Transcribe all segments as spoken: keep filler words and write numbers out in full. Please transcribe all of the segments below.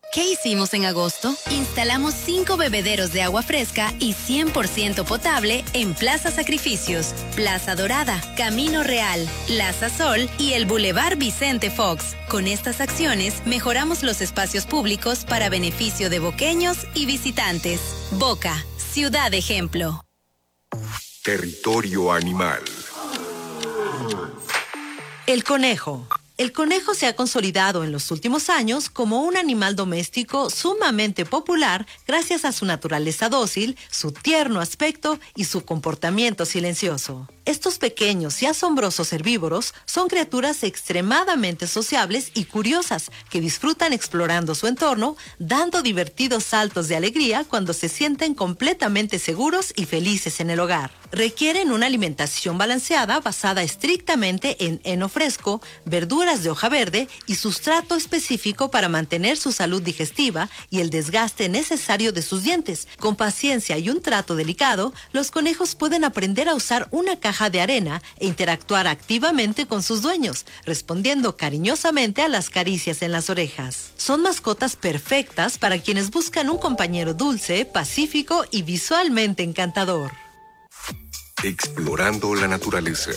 ¿Qué hicimos en agosto? Instalamos cinco bebederos de agua fresca y cien por ciento potable en Plaza Sacrificios, Plaza Dorada, Camino Real, Plaza Sol y el Boulevard Vicente Fox. Con estas acciones, mejoramos los espacios públicos para beneficio de boqueños y visitantes. Boca, ciudad ejemplo. Territorio animal. El conejo. El conejo se ha consolidado en los últimos años como un animal doméstico sumamente popular gracias a su naturaleza dócil, su tierno aspecto y su comportamiento silencioso. Estos pequeños y asombrosos herbívoros son criaturas extremadamente sociables y curiosas que disfrutan explorando su entorno, dando divertidos saltos de alegría cuando se sienten completamente seguros y felices en el hogar. Requieren una alimentación balanceada basada estrictamente en heno fresco, verduras de hoja verde y sustrato específico para mantener su salud digestiva y el desgaste necesario de sus dientes. Con paciencia y un trato delicado, los conejos pueden aprender a usar una caja de arena e interactuar activamente con sus dueños, respondiendo cariñosamente a las caricias en las orejas. Son mascotas perfectas para quienes buscan un compañero dulce, pacífico y visualmente encantador. Explorando la naturaleza.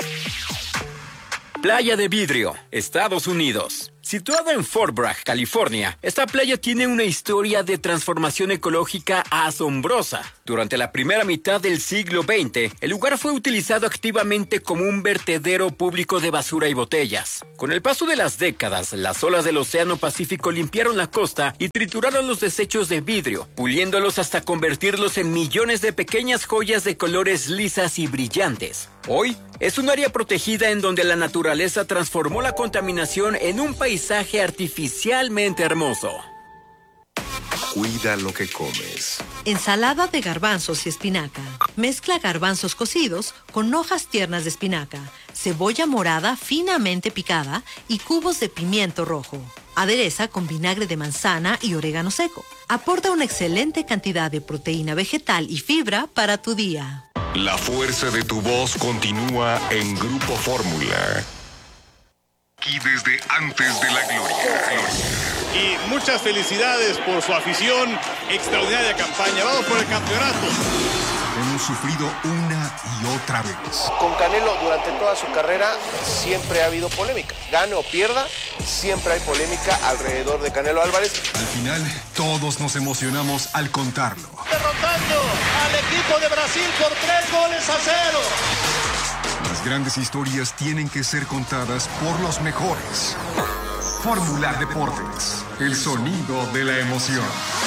Playa de Vidrio, Estados Unidos. Situada en Fort Bragg, California, esta playa tiene una historia de transformación ecológica asombrosa. Durante la primera mitad del siglo veinte, el lugar fue utilizado activamente como un vertedero público de basura y botellas. Con el paso de las décadas, las olas del Océano Pacífico limpiaron la costa y trituraron los desechos de vidrio, puliéndolos hasta convertirlos en millones de pequeñas joyas de colores lisas y brillantes. Hoy, es un área protegida en donde la naturaleza transformó la contaminación en un paisaje artificialmente hermoso. Cuida lo que comes. Ensalada de garbanzos y espinaca. Mezcla garbanzos cocidos con hojas tiernas de espinaca, cebolla morada finamente picada y cubos de pimiento rojo. Adereza con vinagre de manzana y orégano seco. Aporta una excelente cantidad de proteína vegetal y fibra para tu día. La fuerza de tu voz continúa en Grupo Fórmula. Y desde antes de la gloria. Y muchas felicidades por su afición. Extraordinaria campaña. Vamos por el campeonato. Hemos sufrido una y otra vez. Con Canelo durante toda su carrera siempre ha habido polémica. Gane o pierda, siempre hay polémica alrededor de Canelo Álvarez. Al final, todos nos emocionamos al contarlo. Derrotando al equipo de Brasil por tres goles a cero. Las grandes historias tienen que ser contadas por los mejores. Fórmula Deportes, el sonido de la emoción.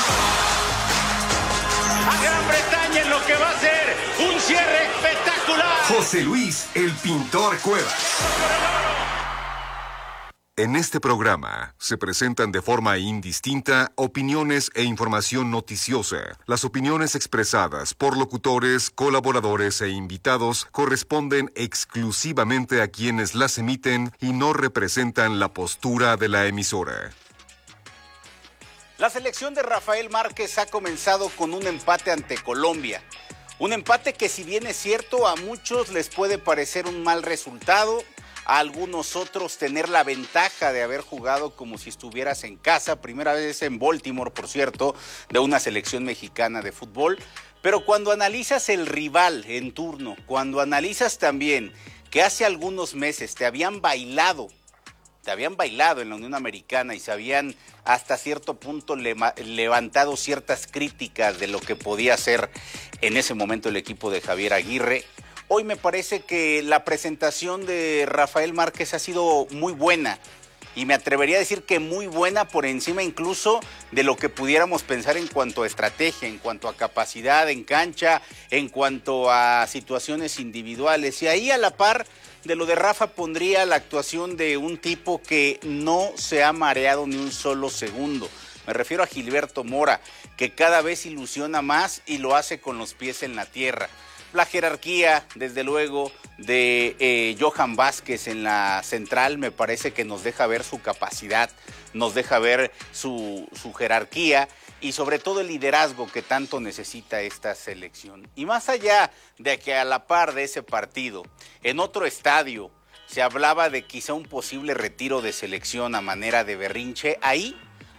A Gran Bretaña en lo que va a ser un cierre espectacular. José Luis, el pintor Cuevas. En este programa se presentan de forma indistinta opiniones e información noticiosa. Las opiniones expresadas por locutores, colaboradores e invitados corresponden exclusivamente a quienes las emiten y no representan la postura de la emisora. La selección de Rafael Márquez ha comenzado con un empate ante Colombia. Un empate que, si bien es cierto, a muchos les puede parecer un mal resultado, a algunos otros tener la ventaja de haber jugado como si estuvieras en casa, primera vez en Baltimore, por cierto, de una selección mexicana de fútbol. Pero cuando analizas el rival en turno, cuando analizas también que hace algunos meses te habían bailado, te habían bailado en la Unión Americana y se habían hasta cierto punto lema, levantado ciertas críticas de lo que podía ser en ese momento el equipo de Javier Aguirre, hoy me parece que la presentación de Rafael Márquez ha sido muy buena y me atrevería a decir que muy buena por encima incluso de lo que pudiéramos pensar en cuanto a estrategia, en cuanto a capacidad en cancha, en cuanto a situaciones individuales. Y ahí a la par de lo de Rafa pondría la actuación de un tipo que no se ha mareado ni un solo segundo. Me refiero a Gilberto Mora, que cada vez ilusiona más y lo hace con los pies en la tierra. La jerarquía, desde luego, de eh, Johan Vázquez en la central me parece que nos deja ver su capacidad, nos deja ver su, su jerarquía y sobre todo el liderazgo que tanto necesita esta selección. Y más allá de que a la par de ese partido, en otro estadio, se hablaba de quizá un posible retiro de selección a manera de berrinche, ahí,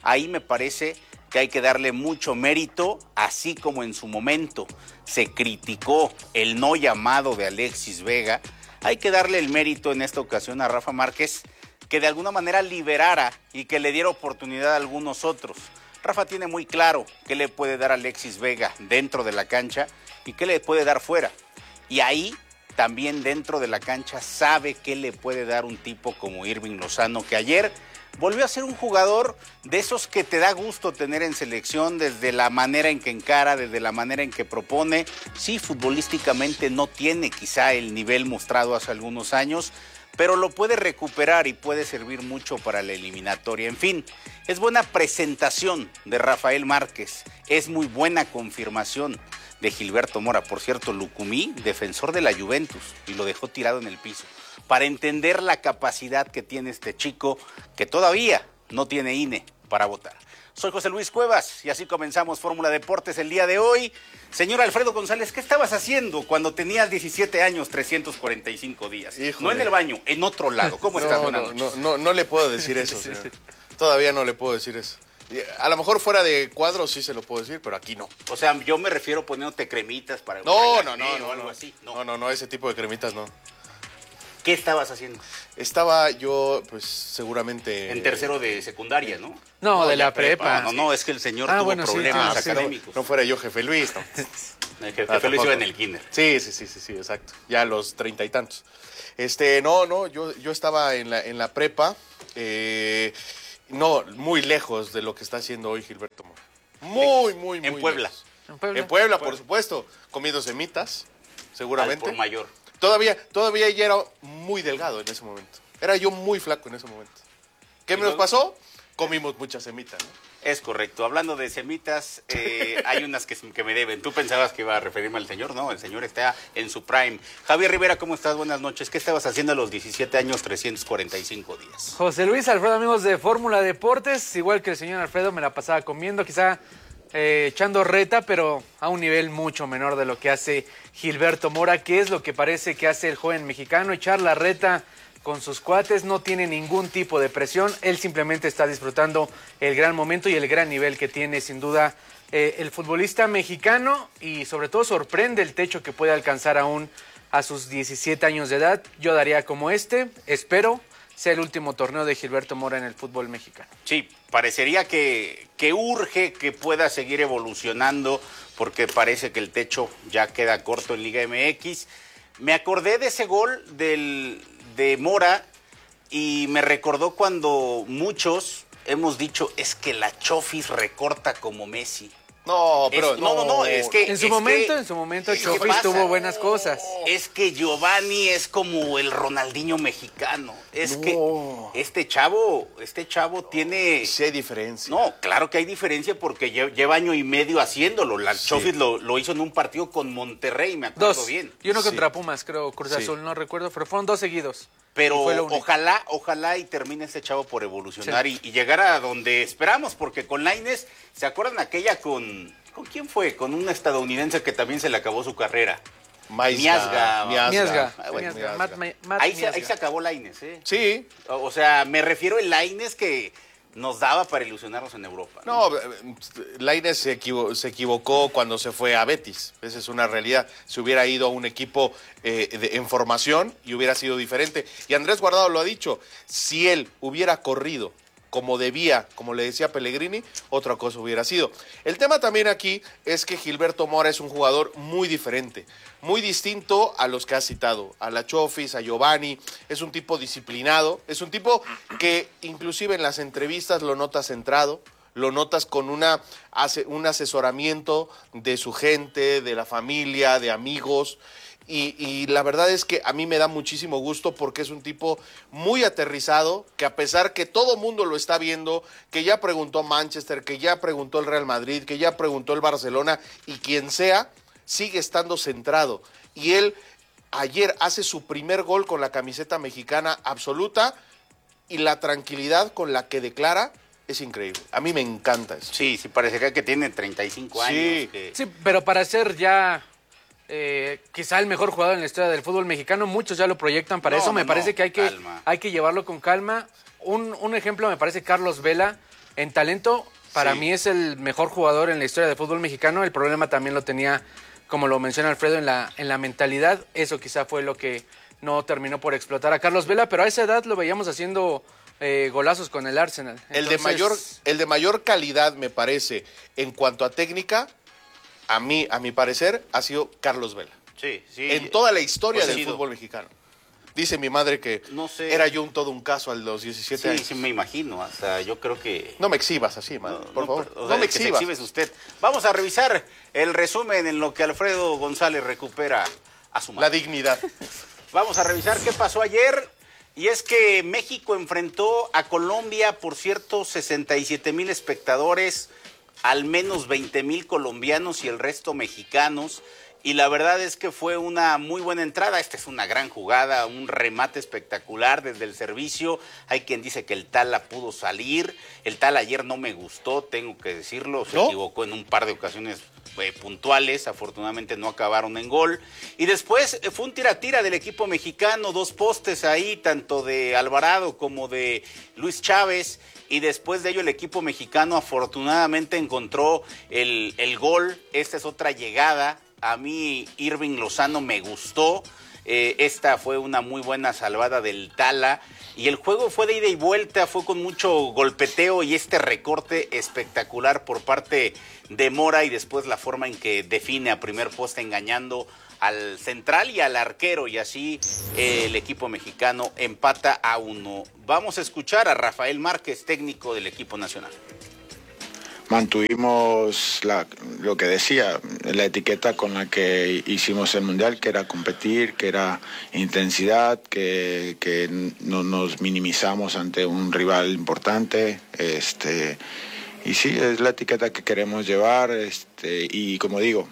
Ahí me parece que hay que darle mucho mérito, así como en su momento se criticó el no llamado de Alexis Vega. Hay que darle el mérito en esta ocasión a Rafa Márquez, que de alguna manera liberara y que le diera oportunidad a algunos otros. Rafa tiene muy claro qué le puede dar Alexis Vega dentro de la cancha y qué le puede dar fuera. Y ahí también dentro de la cancha sabe qué le puede dar un tipo como Irving Lozano, que ayer volvió a ser un jugador de esos que te da gusto tener en selección, desde la manera en que encara, desde la manera en que propone. Sí, futbolísticamente no tiene quizá el nivel mostrado hace algunos años, pero lo puede recuperar y puede servir mucho para la eliminatoria. En fin, es buena presentación de Rafael Márquez, es muy buena confirmación de Gilberto Mora. Por cierto, Lucumí, defensor de la Juventus, y lo dejó tirado en el piso, para entender la capacidad que tiene este chico, que todavía no tiene I N E para votar. Soy José Luis Cuevas y así comenzamos Fórmula Deportes el día de hoy. Señor Alfredo González, ¿qué estabas haciendo cuando tenías diecisiete años, trescientos cuarenta y cinco días? Híjole. No en el baño, en otro lado. ¿Cómo estás? No, no, no, no, no le puedo decir eso, señor. Todavía no le puedo decir eso. A lo mejor fuera de cuadro sí se lo puedo decir, pero aquí no. O sea, yo me refiero poniéndote cremitas para... No, no, no, no, o algo no. así. No. no, no, no, ese tipo de cremitas no. ¿Qué estabas haciendo? Estaba yo, pues, seguramente... En tercero de secundaria, ¿no? No, no de la prepa. No, no, no, es que el señor ah, tuvo bueno, problemas sí. ah, académicos. Sí, no, no fuera yo jefe Luis, no. El jefe, jefe Luis iba en el kinder. Sí, sí, sí, sí, sí, exacto. Ya a los treinta y tantos. Este, no, no, yo, yo estaba en la, en la prepa, eh, no, muy lejos de lo que está haciendo hoy Gilberto Mora. Muy, muy, muy En Puebla. lejos. En Puebla. En Puebla, por supuesto, comiendo semitas, seguramente. Al por mayor. Todavía, todavía ya era muy delgado en ese momento. Era yo muy flaco en ese momento. ¿Qué nos pasó? Comimos muchas semitas, ¿no? Es correcto. Hablando de semitas, eh, hay unas que, que me deben. ¿Tú pensabas que iba a referirme al señor? No, el señor está en su prime. Javier Rivera, ¿cómo estás? Buenas noches. ¿Qué estabas haciendo a los diecisiete años, trescientos cuarenta y cinco días? José Luis, Alfredo, amigos de Fórmula Deportes, igual que el señor Alfredo, me la pasaba comiendo, quizá eh, echando reta, pero a un nivel mucho menor de lo que hace Gilberto Mora. ¿Qué es lo que parece que hace el joven mexicano? Echar la reta con sus cuates, no tiene ningún tipo de presión, él simplemente está disfrutando el gran momento y el gran nivel que tiene sin duda eh, el futbolista mexicano, y sobre todo sorprende el techo que puede alcanzar aún a sus diecisiete años de edad. Yo daría como este, espero sea el último torneo de Gilberto Mora en el fútbol mexicano. Sí, parecería que, que urge que pueda seguir evolucionando, porque parece que el techo ya queda corto en Liga M X. Me acordé de ese gol del... de Mora y me recordó cuando muchos hemos dicho, es que la Chofis recorta como Messi. No, pero es, no, no, no, es que en su es momento, que, en su momento Chofis tuvo buenas cosas. Es que Giovanni es como el Ronaldinho mexicano. Es no. que este chavo, este chavo tiene... Sí hay diferencia. No, claro que hay diferencia porque lleva año y medio haciéndolo. La sí. Chofis lo, lo hizo en un partido con Monterrey, me acuerdo dos. bien. Y uno Sí. contra Pumas, creo, Cruz Sí. Azul, no recuerdo, pero fueron dos seguidos. Pero Fue lo único. ojalá, ojalá y termine este chavo por evolucionar Sí. y, y llegar a donde esperamos, porque con Lainez, ¿se acuerdan aquella con... ¿Con quién fue? Con un estadounidense que también se le acabó su carrera. Miazga. Miazga. Miazga. Ah, bueno, Miazga. Miazga. Matt, Ma- Matt Ahí se, Miazga. ahí se acabó Lainez, ¿eh? Sí. O, o sea, me refiero al Lainez que nos daba para ilusionarnos en Europa. No, Lainez se, equivo se equivocó cuando se fue a Betis. Esa es una realidad. Se hubiera ido a un equipo eh, de, en formación y hubiera sido diferente. Y Andrés Guardado lo ha dicho. Si él hubiera corrido como debía, como le decía Pellegrini, otra cosa hubiera sido. El tema también aquí es que Gilberto Mora es un jugador muy diferente, muy distinto a los que ha citado, a la Chofis, a Giovanni. Es un tipo disciplinado, es un tipo que inclusive en las entrevistas lo notas centrado, lo notas con una, un asesoramiento de su gente, de la familia, de amigos. Y, y la verdad es que a mí me da muchísimo gusto porque es un tipo muy aterrizado, que a pesar que todo mundo lo está viendo, que ya preguntó Manchester, que ya preguntó el Real Madrid, que ya preguntó el Barcelona y quien sea, sigue estando centrado. Y él ayer hace su primer gol con la camiseta mexicana absoluta y la tranquilidad con la que declara es increíble. A mí me encanta eso. Sí, sí, parecería que tiene treinta y cinco años. Sí. Que... Sí, pero para ser ya eh, quizá el mejor jugador en la historia del fútbol mexicano, muchos ya lo proyectan para No, eso. Me no, parece no, que hay que calma. hay que llevarlo con calma. Un, un ejemplo me parece Carlos Vela. en talento, para Sí. mí es el mejor jugador en la historia del fútbol mexicano. El problema también lo tenía, como lo menciona Alfredo, en la, en la mentalidad. Eso quizá fue lo que no terminó por explotar a Carlos Vela, pero a esa edad lo veíamos haciendo eh, golazos con el Arsenal. El de Entonces, mayor, el de mayor calidad, me parece, en cuanto a técnica, a mí, a mi parecer, ha sido Carlos Vela. Sí, sí. En toda la historia del Coincido. fútbol mexicano. Dice mi madre que No sé. era yo un todo un caso a los diecisiete Sí, años. sí, me imagino. Hasta yo creo que... No me exhibas así, madre, por no, favor. pero, o No sea, me que se exhibas. exhibes usted. Vamos a revisar el resumen en lo que Alfredo González recupera a su La madre. dignidad. Vamos a revisar qué pasó ayer. Y es que México enfrentó a Colombia, por cierto, sesenta y siete mil espectadores, al menos veinte mil colombianos y el resto mexicanos. Y la verdad es que fue una muy buena entrada. Esta es una gran jugada, un remate espectacular desde el servicio. Hay quien dice que el Tala pudo salir. El Tala ayer no me gustó, tengo que decirlo. Se ¿No? equivocó en un par de ocasiones eh, puntuales. Afortunadamente no acabaron en gol. Y después eh, fue un tira-tira del equipo mexicano. Dos postes ahí, tanto de Alvarado como de Luis Chávez. Y después de ello el equipo mexicano afortunadamente encontró el, el gol. Esta es otra llegada. A mí Irving Lozano me gustó, eh, esta fue una muy buena salvada del Tala y el juego fue de ida y vuelta, fue con mucho golpeteo y este recorte espectacular por parte de Mora y después la forma en que define a primer poste engañando al central y al arquero y así eh, el equipo mexicano empata a uno. Vamos a escuchar a Rafael Márquez, técnico del equipo nacional. Mantuvimos la, lo que decía, la etiqueta con la que hicimos el Mundial, que era competir, que era intensidad, que, que no nos minimizamos ante un rival importante. Este, y sí, es la etiqueta que queremos llevar. Este, y como digo,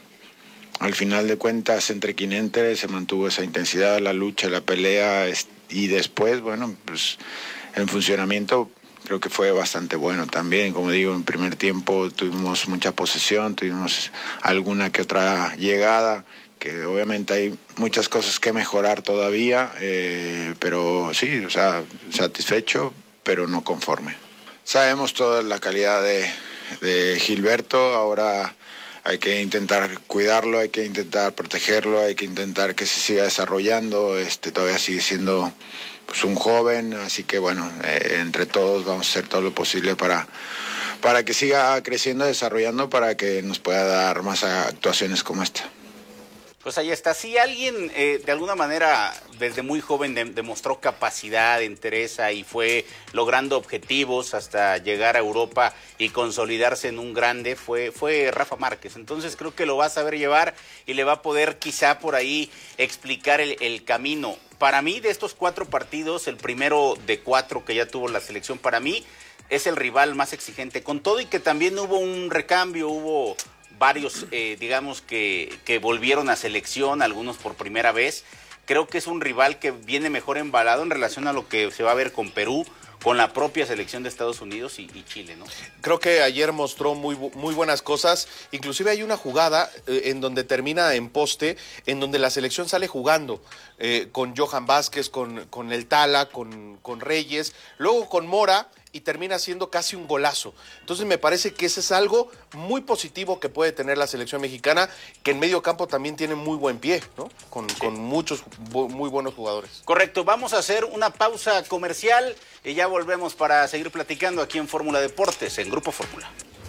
al final de cuentas, entre quinientos se mantuvo esa intensidad, la lucha, la pelea. Y después, bueno, pues en funcionamiento... Creo que fue bastante bueno también, como digo, en primer tiempo tuvimos mucha posesión, tuvimos alguna que otra llegada, que obviamente hay muchas cosas que mejorar todavía, eh, pero sí, o sea, satisfecho, pero no conforme. Sabemos toda la calidad de, de Gilberto, ahora hay que intentar cuidarlo, hay que intentar protegerlo, hay que intentar que se siga desarrollando, este, todavía sigue siendo... pues un joven, así que bueno, eh, entre todos vamos a hacer todo lo posible para, para que siga creciendo, desarrollando, para que nos pueda dar más actuaciones como esta. Pues ahí está. Si alguien eh, de alguna manera desde muy joven de, demostró capacidad, entereza y fue logrando objetivos hasta llegar a Europa y consolidarse en un grande, fue, fue Rafa Márquez. Entonces creo que lo va a saber llevar y le va a poder quizá por ahí explicar el, el camino. Para mí, de estos cuatro partidos, el primero de cuatro que ya tuvo la selección, para mí es el rival más exigente. Con todo y que también hubo un recambio, hubo varios, eh, digamos, que, que volvieron a selección, algunos por primera vez. Creo que es un rival que viene mejor embalado en relación a lo que se va a ver con Perú, con la propia selección de Estados Unidos y, y Chile, ¿no? Creo que ayer mostró muy, muy buenas cosas. Inclusive hay una jugada eh, en donde termina en poste, en donde la selección sale jugando eh, con Johan Vázquez, con, con el Tala, con, con Reyes, luego con Mora y termina siendo casi un golazo. Entonces me parece que ese es algo muy positivo que puede tener la selección mexicana, que en medio campo también tiene muy buen pie, ¿no? Con, sí. con muchos bu muy buenos jugadores. Correcto, vamos a hacer una pausa comercial y ya volvemos para seguir platicando aquí en Fórmula Deportes, en Grupo Fórmula.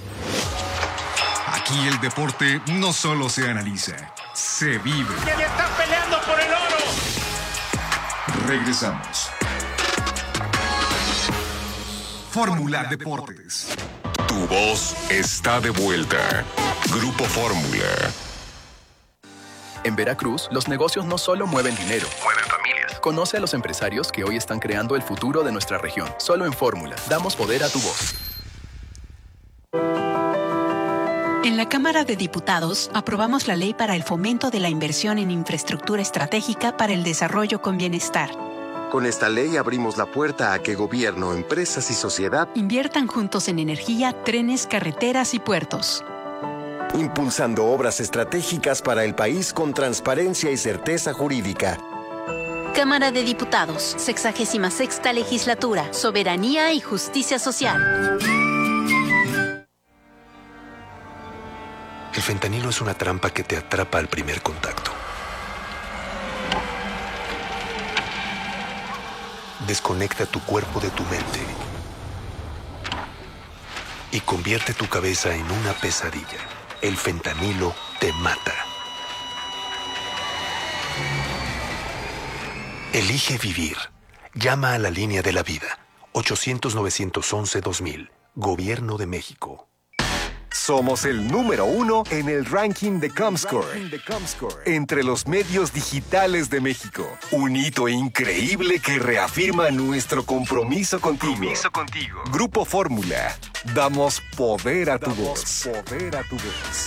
Aquí el deporte no solo se analiza, se vive. ¡Que le están peleando por el oro! Regresamos. Fórmula Deportes. Tu voz está de vuelta. Grupo Fórmula. En Veracruz, los negocios no solo mueven dinero, mueven familias. Conoce a los empresarios que hoy están creando el futuro de nuestra región. Solo en Fórmula, damos poder a tu voz. En la Cámara de Diputados, aprobamos la ley para el fomento de la inversión en infraestructura estratégica para el desarrollo con bienestar. Con esta ley abrimos la puerta a que gobierno, empresas y sociedad inviertan juntos en energía, trenes, carreteras y puertos. Impulsando obras estratégicas para el país con transparencia y certeza jurídica. Cámara de Diputados, sexagésima sexta legislatura, Soberanía y Justicia Social. fentanilo es una trampa que te atrapa al primer contacto. Desconecta tu cuerpo de tu mente y convierte tu cabeza en una pesadilla. El fentanilo te mata. Elige vivir. Llama a la línea de la vida. ochocientos, novecientos once, dos mil. Gobierno de México. Somos el número uno en el ranking de Comscore, entre los medios digitales de México. Un hito increíble que reafirma nuestro compromiso contigo. Compromiso contigo. Grupo Fórmula. Damos poder a tu voz. Poder a tu voz.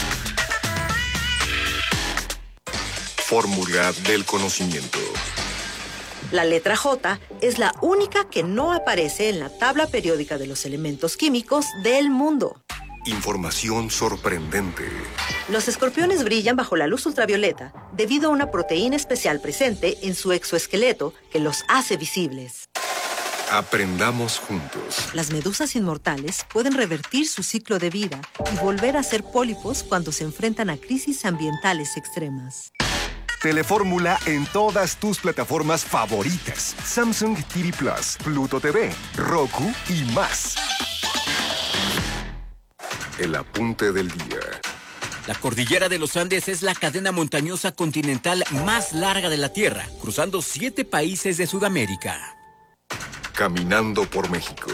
Fórmula del conocimiento. La letra J es la única que no aparece en la tabla periódica de los elementos químicos del mundo. Información sorprendente. Los escorpiones brillan bajo la luz ultravioleta debido a una proteína especial presente en su exoesqueleto que los hace visibles. Aprendamos juntos. Las medusas inmortales pueden revertir su ciclo de vida y volver a ser pólipos cuando se enfrentan a crisis ambientales extremas. Telefórmula en todas tus plataformas favoritas. Samsung T V Plus, Pluto T V, Roku y más. El apunte del día. La cordillera de los Andes es la cadena montañosa continental más larga de la Tierra, cruzando siete países de Sudamérica. Caminando por México.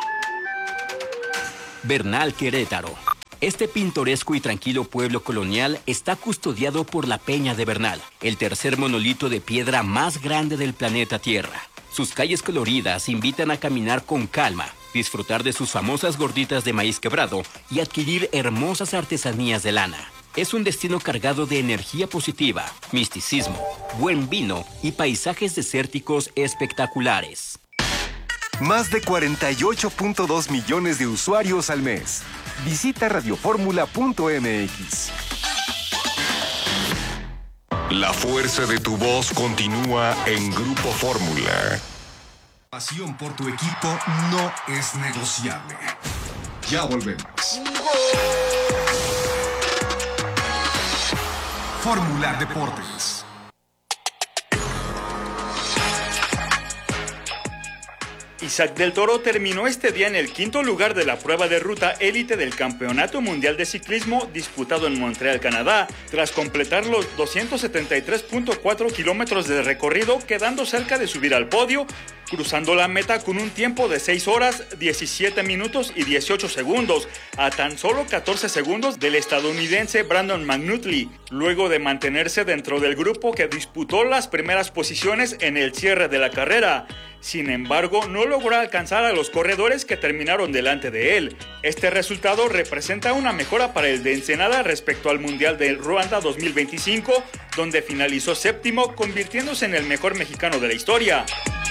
Bernal, Querétaro. Este pintoresco y tranquilo pueblo colonial está custodiado por la Peña de Bernal, el tercer monolito de piedra más grande del planeta Tierra. Sus calles coloridas invitan a caminar con calma, disfrutar de sus famosas gorditas de maíz quebrado y adquirir hermosas artesanías de lana. Es un destino cargado de energía positiva, misticismo, buen vino y paisajes desérticos espectaculares. Más de cuarenta y ocho punto dos millones de usuarios al mes. Visita radioformula punto m x. La fuerza de tu voz continúa en Grupo Fórmula. Pasión por tu equipo no es negociable. Ya volvemos. Fórmula Deportes. Isaac del Toro terminó este día en el quinto lugar de la prueba de ruta élite del Campeonato Mundial de Ciclismo disputado en Montreal, Canadá, tras completar los doscientos setenta y tres punto cuatro kilómetros de recorrido, quedando cerca de subir al podio, cruzando la meta con un tiempo de seis horas, diecisiete minutos y dieciocho segundos, a tan solo catorce segundos del estadounidense Brandon McNulty, luego de mantenerse dentro del grupo que disputó las primeras posiciones en el cierre de la carrera. Sin embargo, no logró alcanzar a los corredores que terminaron delante de él. Este resultado representa una mejora para el de Ensenada respecto al Mundial de Ruanda dos mil veinticinco, donde finalizó séptimo, convirtiéndose en el mejor mexicano de la historia.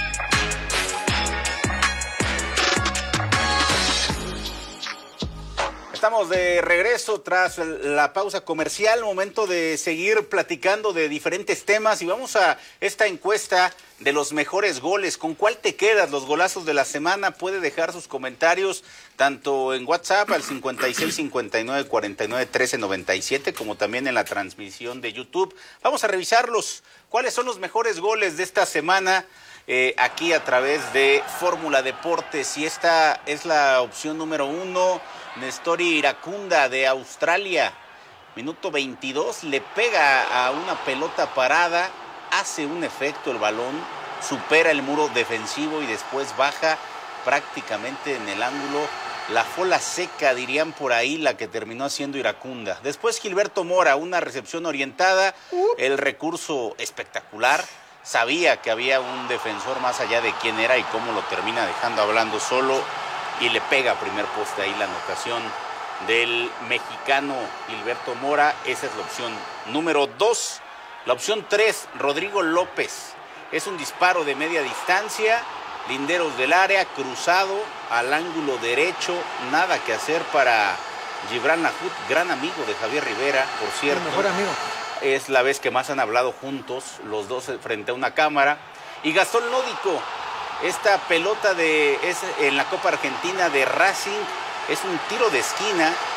Estamos de regreso tras la pausa comercial, momento de seguir platicando de diferentes temas y vamos a esta encuesta de los mejores goles. ¿Con cuál te quedas? Los golazos de la semana. Puede dejar sus comentarios tanto en WhatsApp al cincuenta y seis, cincuenta y nueve, cuarenta y nueve, trece, noventa y siete como también en la transmisión de YouTube. Vamos a revisarlos. ¿Cuáles son los mejores goles de esta semana? Eh, aquí a través de Fórmula Deportes, y esta es la opción número uno. Nestori Iracunda de Australia, minuto veintidós, le pega a una pelota parada, hace un efecto el balón, supera el muro defensivo y después baja prácticamente en el ángulo. La fola seca, dirían por ahí, la que terminó haciendo Iracunda. Después Gilberto Mora, una recepción orientada, el recurso espectacular. Sabía que había un defensor más allá de quién era y cómo lo termina dejando hablando solo y le pega a primer poste ahí la anotación del mexicano Gilberto Mora. Esa es la opción número dos. La opción tres, Rodrigo López. Es un disparo de media distancia, linderos del área, cruzado al ángulo derecho. Nada que hacer para Gibran Lahoud, gran amigo de Javier Rivera, por cierto. El mejor amigo. Es la vez que más han hablado juntos, los dos frente a una cámara. Y Gastón Lódico, esta pelota de es en la Copa Argentina de Racing, es un tiro de esquina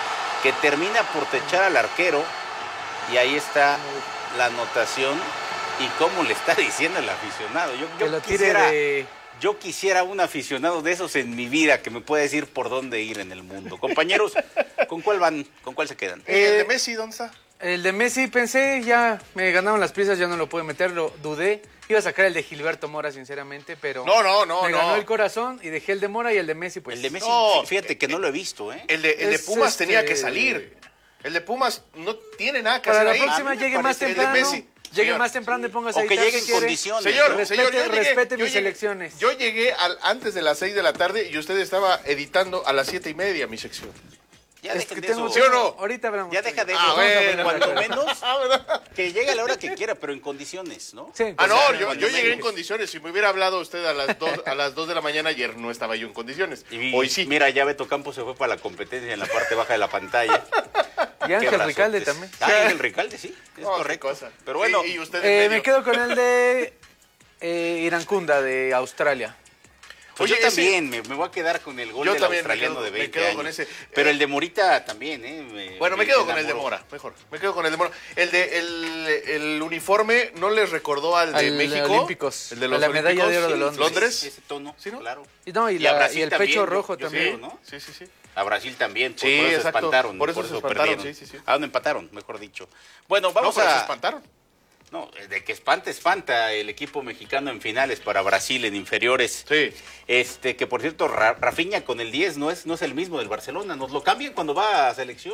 que termina por techar al arquero, y ahí está la anotación, y cómo le está diciendo el aficionado. Yo, yo que lo tire quisiera, de... yo quisiera un aficionado de esos en mi vida que me pueda decir por dónde ir en el mundo. Compañeros, ¿con cuál van? ¿Con cuál se quedan? Eh, ¿El de Messi dónde está? El de Messi pensé, ya me ganaron las prisas, ya no lo pude meter, lo dudé. Iba a sacar el de Gilberto Mora, sinceramente, pero No, no, no, me no. ganó el corazón y dejé el de Mora y el de Messi, pues. El de Messi, No, fíjate que no lo he visto, ¿eh? El de, el de Es, Pumas este, tenía que salir. El de Pumas no tiene nada que Para hacer la ahí. próxima A mí me llegue más parece el de temprano, Messi. llegue Señor. más temprano y póngase O ahí. que tal llegue si en quiere. condiciones. Señor, Respete, señor, yo llegué- respete yo mis llegué- elecciones. Yo llegué al, antes de las seis de la tarde y usted estaba editando a las siete y media mi sección. Ya Es dejen que de tengo- eso. ¿Sí o no? Ahorita hablamos. Ya deja de eso. Ah, Vamos a ver, bueno, cuando bueno. menos Ah, ¿verdad? que llegue a la hora que quiera, pero en condiciones, ¿no? Sí, Ah, no, O sea, yo, cuando yo llegué en menos. condiciones. Si me hubiera hablado usted a las dos, a las dos de la mañana ayer, no estaba yo en condiciones. Y, Hoy sí. Mira, ya Beto Campos se fue para la competencia en la parte baja de la pantalla. Y Qué Ángel brazotes. Ricalde también. Ah, Ángel Ricalde, sí, es Oh, qué correcto. cosa. Pero bueno, Sí, y usted en Eh, medio. me quedo con el de eh, Irancunda, de Australia. pues Oye, yo ese- también me, me voy a quedar con el gol Yo del también me australiano quedo- de me veinte quedo años. con ese. Pero Eh, el de Morita también, ¿eh? Me- Bueno, me quedo con el de enamoró. Mora, mejor. Me quedo con el de Mora. El de el, el uniforme no les recordó al de Al de México. Olímpicos. El de A los la medalla de oro de Olímpicos. Londres. Londres. Ese tono, ¿Sí, no? claro. Y, no, y, Y a la- Brasil y el también, pecho yo- rojo yo también. creo, ¿no? Sí, sí, sí. A Brasil también, por, Sí, por eso exacto. espantaron. Por eso se espantaron, perdieron. sí, sí, sí. Ah, no empataron, mejor dicho. Bueno, vamos no, pero se a... espantaron. No, de que espanta, espanta el equipo mexicano en finales para Brasil en inferiores. Sí. Este, que por cierto, Ra- Rafinha con el diez no es, no es el mismo del Barcelona. Nos lo cambian cuando va a selección.